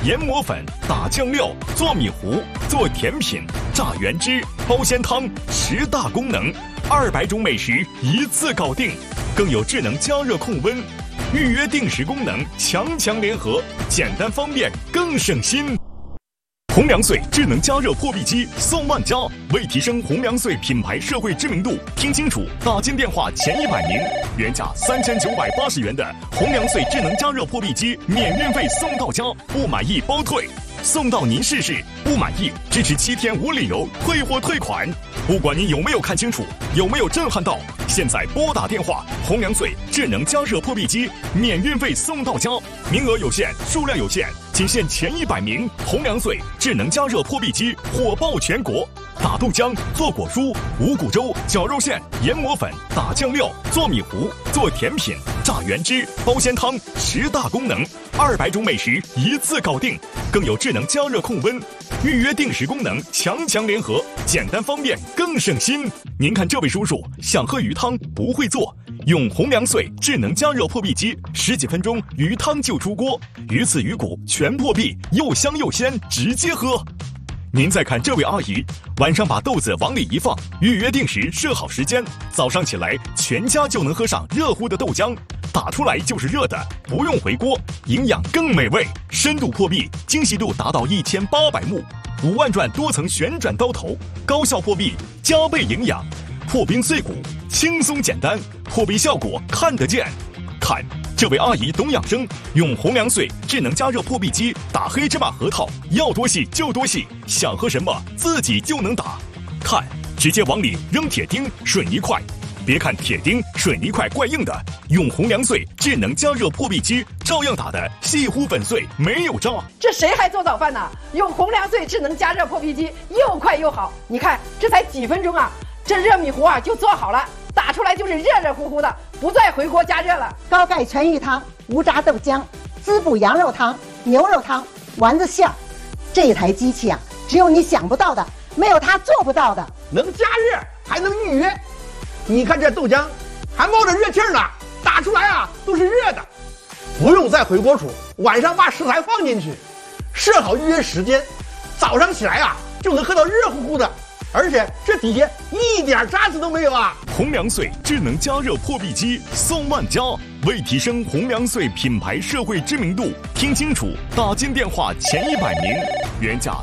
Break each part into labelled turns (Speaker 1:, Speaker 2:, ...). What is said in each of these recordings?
Speaker 1: 研磨粉、打酱料、做米糊、做甜品、榨原汁、包鲜汤，10大功能，200种美食一次搞定，更有智能加热控温、预约定时功能，强联合，简单方便更省心。红粮穗智能加热破壁机送万家，为提升红粮穗品牌社会知名度，听清楚，打进电话前100名，原价3980元的红粮穗智能加热破壁机免运费送到家，不满意包退，送到您试试，不满意支持7天无理由退货退款。不管您有没有看清楚，有没有震撼到，现在拨打电话，红粮穗智能加热破壁机免运费送到家，名额有限，数量有限，仅限前100名。红粮穗智能加热破壁机火爆全国，打豆浆、做果蔬、五谷粥、绞肉馅、研磨粉、打酱料、做米糊、做甜品、榨原汁、包鲜汤，10大功能，200种美食一次搞定，更有智能加热控温、预约定时功能，强联合，简单方便更省心。您看这位叔叔想喝鱼汤不会做，用红粮穗智能加热破壁机，10几分钟鱼汤就出锅，鱼刺鱼骨全破壁，又香又鲜，直接喝。您再看这位阿姨，晚上把豆子往里一放，预约定时设好时间，早上起来全家就能喝上热乎的豆浆，打出来就是热的，不用回锅，营养更美味，深度破壁，精细度达到1800目，5万转多层旋转刀头，高效破壁，加倍营养，破冰碎骨，轻松简单，破壁效果看得见。看这位阿姨懂养生，用红粮穗智能加热破壁机打黑芝麻核桃，要多细就多细，想喝什么自己就能打。看，直接往里扔铁钉、水泥块，别看铁钉、水泥块怪硬的，用红粮穗智能加热破壁机照样打得细乎粉碎，没有渣。
Speaker 2: 这谁还做早饭呢？用红粮穗智能加热破壁机又快又好，你看这才几分钟啊，这热米糊啊就做好了，打出来就是热乎乎的，不再回锅加热了。
Speaker 3: 高钙全鱼汤、无渣豆浆、滋补羊肉汤、牛肉汤、丸子馅，这台机器啊，只有你想不到的，没有它做不到的。
Speaker 4: 能加热还能预约，你看这豆浆还冒着热气呢，打出来啊都是热的，不用再回锅煮，晚上把食材放进去，设好预约时间，早上起来啊就能喝到热乎乎的，而且这底下一点渣子都没有啊！
Speaker 1: 红粮穗智能加热破壁机送万家，为提升红粮穗品牌社会知名度，听清楚，打进电话前100名，原价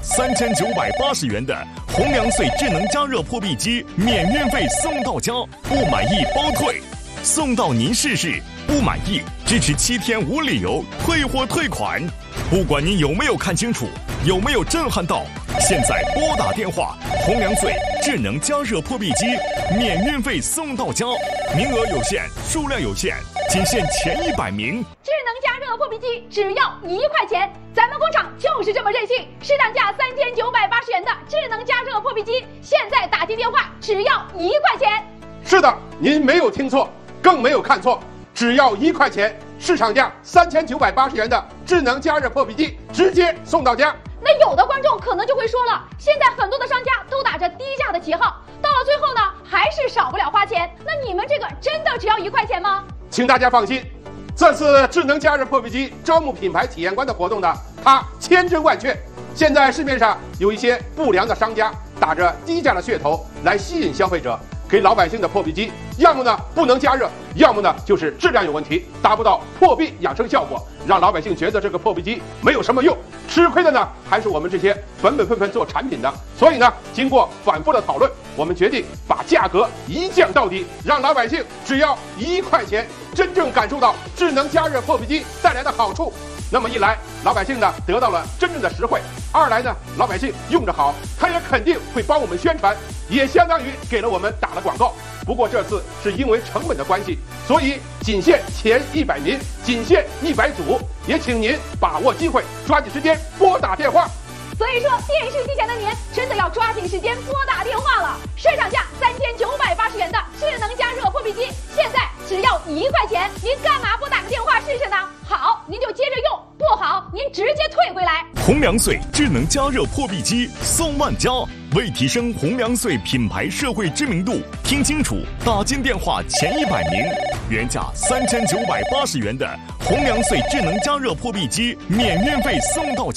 Speaker 1: 3980元的红粮穗智能加热破壁机免运费送到家，不满意包退，送到您试试，不满意支持7天无理由退货退款。不管您有没有看清楚，有没有震撼到，现在拨打电话，红粮穗智能加热破壁机免运费送到家，名额有限，数量有限，仅限前100名。
Speaker 5: 智能加热破壁机只要1块钱，咱们工厂就是这么任性，市场价3980元的智能加热破壁机，现在打进电话只要1块钱。
Speaker 6: 是的，您没有听错，更没有看错，只要1块钱，市场价3980元的智能加热破壁机直接送到家。
Speaker 5: 那有的观众可能就会说了，现在很多的商家都打着低价的旗号，到了最后呢，还是少不了花钱。那你们这个真的只要1块钱吗？
Speaker 6: 请大家放心，这次智能加热破壁机招募品牌体验官的活动呢，它千真万确。现在市面上有一些不良的商家打着低价的噱头来吸引消费者，给老百姓的破壁机要么呢不能加热，要么呢就是质量有问题，达不到破壁养生效果，让老百姓觉得这个破壁机没有什么用。吃亏的呢还是我们这些本分做产品的。所以呢，经过反复的讨论，我们决定把价格一降到底，让老百姓只要1块钱，真正感受到智能加热破壁机带来的好处。那么一来，老百姓呢得到了真正的实惠；二来呢，老百姓用着好，他也肯定会帮我们宣传，也相当于给了我们打了广告。不过这次是因为成本的关系，所以仅限前100名，仅限100组，也请您把握机会，抓紧时间拨打电话。
Speaker 5: 所以说，电视机前的您真的要抓紧时间拨打电话了。市场价3980元的智能加热破壁机，现在只要1块钱，您干嘛不打个电话试试呢？好，您就接着用；不好，您直接退回来。
Speaker 1: 红粮穗智能加热破壁机送万家，为提升红粮穗品牌社会知名度，听清楚，打进电话前100名，原价3980元的红粮穗智能加热破壁机免运费送到家。